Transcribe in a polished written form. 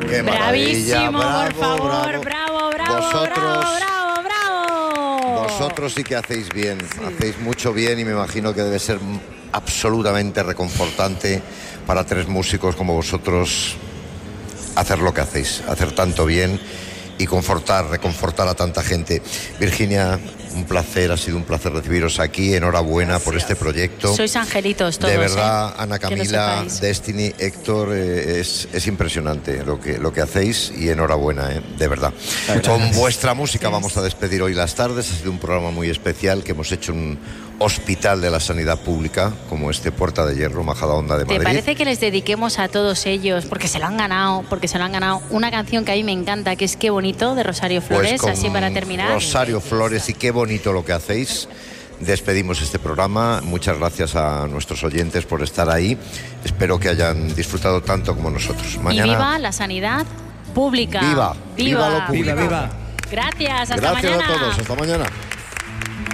Qué maravilla. Bravísimo, Bravo, por favor. bravo. Bravo. Vosotros sí que hacéis bien, hacéis mucho bien y me imagino que debe ser absolutamente reconfortante para tres músicos como vosotros hacer lo que hacéis, hacer tanto bien y reconfortar a tanta gente. Virginia, un placer, ha sido un placer recibiros aquí, enhorabuena por este proyecto. Sois angelitos todos. De verdad, Ana que lo Camila, sepáis. Destiny, Héctor, es impresionante lo que hacéis y enhorabuena, de verdad. Con vuestra música vamos a despedir hoy las tardes. Ha sido un programa muy especial que hemos hecho en un hospital de la sanidad pública como este Puerta de Hierro, Majadahonda de Madrid. ¿Te parece que les dediquemos a todos ellos, porque se lo han ganado, una canción que a mí me encanta, que es Qué bonito, de Rosario Flores, Pues con así para terminar? Rosario Flores y Qué bonito lo que hacéis. Despedimos este programa. Muchas gracias a nuestros oyentes por estar ahí. Espero que hayan disfrutado tanto como nosotros. Mañana. Y viva la sanidad pública. Viva lo público. Viva. Gracias, hasta Gracias mañana. a todos. Hasta mañana.